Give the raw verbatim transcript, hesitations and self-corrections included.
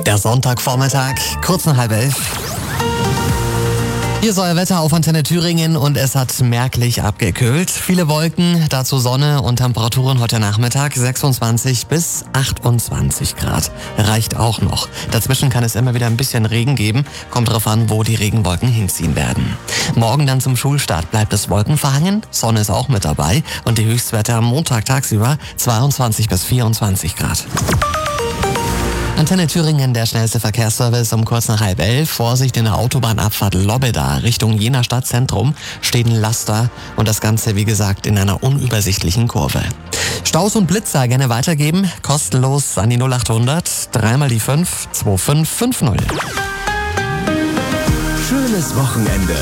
Der Sonntagvormittag, kurz nach halb elf. Hier ist euer Wetter auf Antenne Thüringen und es hat merklich abgekühlt. Viele Wolken, dazu Sonne und Temperaturen heute Nachmittag sechsundzwanzig bis achtundzwanzig Grad. Reicht auch noch. Dazwischen kann es immer wieder ein bisschen Regen geben. Kommt drauf an, wo die Regenwolken hinziehen werden. Morgen dann zum Schulstart bleibt es wolkenverhangen. Sonne ist auch mit dabei und die Höchstwerte am Montag tagsüber zweiundzwanzig bis vierundzwanzig Grad. Antenne Thüringen, der schnellste Verkehrsservice um kurz nach halb elf. Vorsicht, in der Autobahnabfahrt Lobbeda Richtung Jena Stadtzentrum steht ein Laster und das Ganze, wie gesagt, in einer unübersichtlichen Kurve. Staus und Blitzer gerne weitergeben, kostenlos an die null acht hundert, dreimal die fünf, zwei fünf fünf null. Schönes Wochenende.